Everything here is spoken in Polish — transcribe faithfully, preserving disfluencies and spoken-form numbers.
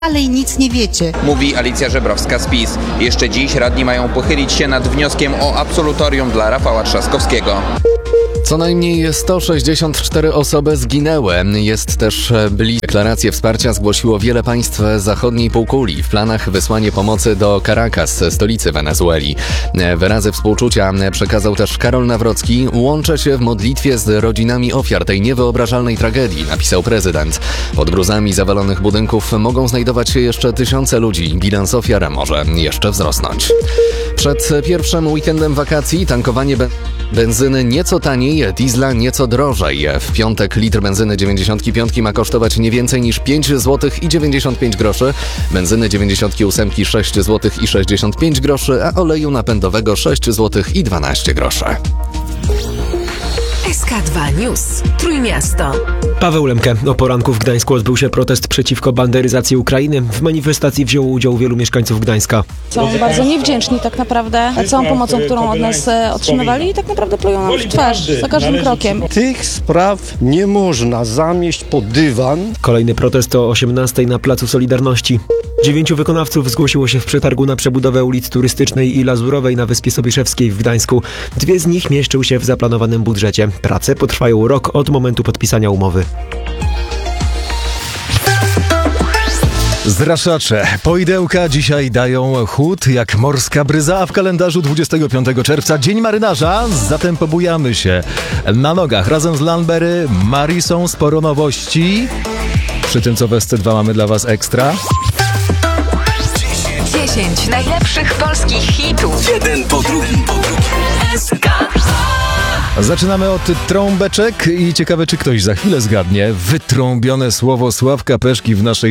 Dalej nic nie wiecie. Mówi Alicja Żebrowska z PiS. Jeszcze dziś radni mają pochylić się nad wnioskiem o absolutorium dla Rafała Trzaskowskiego. Co najmniej sto sześćdziesiąt cztery osoby zginęły. Jest też blisko. Deklarację wsparcia zgłosiło wiele państw zachodniej półkuli. W planach wysłanie pomocy do Caracas, stolicy Wenezueli. Wyrazy współczucia przekazał też Karol Nawrocki. Łączę się w modlitwie z rodzinami ofiar tej niewyobrażalnej tragedii, napisał prezydent. Pod gruzami zawalonych budynków mogą znajdować się jeszcze tysiące ludzi. Bilans ofiar może jeszcze wzrosnąć. Przed pierwszym weekendem wakacji tankowanie be- benzyny nieco taniej, diesla nieco drożej. W piątek litr benzyny dziewięćdziesiąt pięć ma kosztować nie więcej niż pięć złotych i dziewięćdziesiąt pięć groszy, benzyny dziewięćdziesiąt osiem sześć złotych i sześćdziesiąt pięć groszy, a oleju napędowego sześć złotych i dwanaście groszy. S K dwa News. Trójmiasto. Paweł Lemke. O poranku w Gdańsku odbył się protest przeciwko banderyzacji Ukrainy. W manifestacji wzięło udział wielu mieszkańców Gdańska. Są bardzo niewdzięczni tak naprawdę całą pomocą, którą od nas otrzymywali i tak naprawdę plują nam w twarz za każdym krokiem. Tych spraw nie można zamieść pod dywan. Kolejny protest o osiemnastej na Placu Solidarności. Dziewięciu wykonawców zgłosiło się w przetargu na przebudowę ulic Turystycznej i Lazurowej na Wyspie Sobieszewskiej w Gdańsku. Dwie z nich mieszczą się w zaplanowanym budżecie. Prace potrwają rok od momentu podpisania umowy. Zraszacze. Poidełka dzisiaj dają chłód jak morska bryza, a w kalendarzu dwudziestego piątego czerwca Dzień Marynarza. Zatem pobujamy się na nogach razem z Lanbery, Marisą. Sporo nowości. Przy tym, co w S C dwa mamy dla Was ekstra. dziesięć najlepszych polskich hitów. Jeden po drugim. Po drugim. S K. Zaczynamy od trąbeczek i ciekawe, czy ktoś za chwilę zgadnie wytrąbione słowo Sławka Peszki w naszej